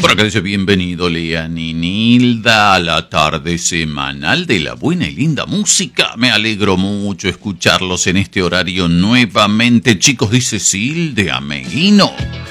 Por acá dice, bienvenido Lean y Nilda a la tarde semanal de la buena y linda música. Me alegro mucho escucharlos en este horario nuevamente. Chicos, dice Sil de Ameguino.